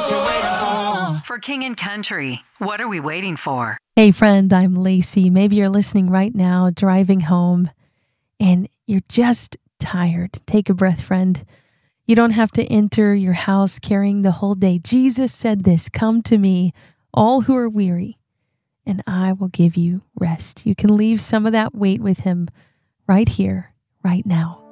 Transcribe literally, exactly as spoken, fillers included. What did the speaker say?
you waiting for? For King and Country, what are we waiting for? Hey friend, I'm Lacey. Maybe you're listening right now, driving home, and you're just tired. Take a breath, friend. You don't have to enter your house carrying the whole day. Jesus said this, "Come to me, all who are weary, and I will give you rest." You can leave some of that weight with him right here, right now.